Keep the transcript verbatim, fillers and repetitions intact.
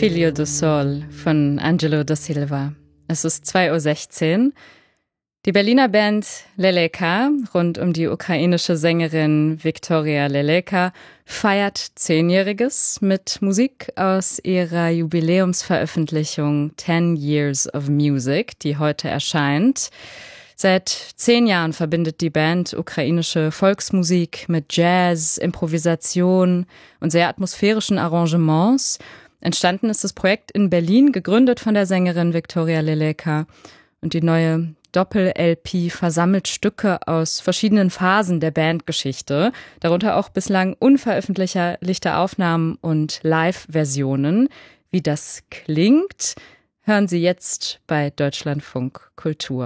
Filho do Sol von Angelo da Silva. Es ist zwei Uhr sechzehn. Die Berliner Band Leleka rund um die ukrainische Sängerin Viktoria Leleka feiert Zehnjähriges mit Musik aus ihrer Jubiläumsveröffentlichung Ten Years of Music, die heute erscheint. Seit zehn Jahren verbindet die Band ukrainische Volksmusik mit Jazz, Improvisation und sehr atmosphärischen Arrangements. Entstanden ist das Projekt in Berlin, gegründet von der Sängerin Viktoria Leleka. Und die neue Doppel-L P versammelt Stücke aus verschiedenen Phasen der Bandgeschichte, darunter auch bislang unveröffentlichte Aufnahmen und Live-Versionen. Wie das klingt, hören Sie jetzt bei Deutschlandfunk Kultur.